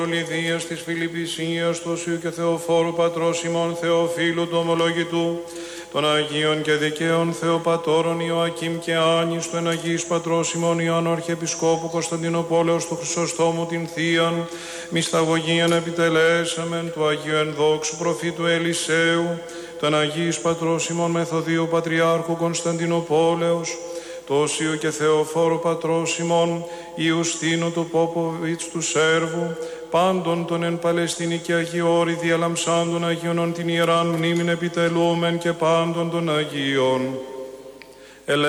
Λιδίας της Φιλιππισίας, του Οσίου και Θεοφόρου Πατρός ημών Θεοφίλου του ομολογητού, των Αγίων και Δικαίων Θεοπατώρων Ιωακήμ και Άνης, του Εναγίης Πατρός ημών Ιωάννου Αρχιεπισκόπου Κωνσταντινοπόλεως, του Χρυσοστόμου την Θείαν μυσταγωγίαν επιτελέσαμεν, του Αγίου Ενδόξου Προφήτου Ελισαίου, των Αγίης Πατρός ημών Μεθοδίου Πατριάρχου Κωνσταντινοπόλεως, του Οσίου και Θεοφόρου Πατρός ημών Ιουστίνου του Πόποβιτς του Σέρβου, πάντων των εν Παλαιστίνη και Αγιώρη διαλαμψάντων Αγίων την Ιεράν μνήμην επιτελούμεν και πάντων των Αγίων.